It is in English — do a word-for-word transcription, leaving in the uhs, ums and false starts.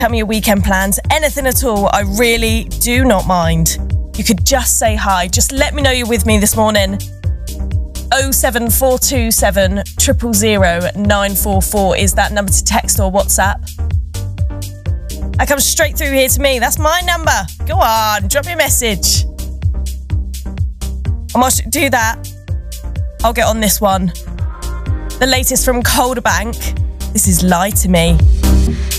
Tell me your weekend plans, anything at all. I really do not mind. You could just say hi. Just let me know you're with me this morning. oh seven four two seven, zero zero zero, nine four four is that number to text or WhatsApp. That comes straight through here to me. That's my number. Go on, drop me a message. And whilst you do that, I'll get on this one. The latest from Calderbank. This is Lie to Me.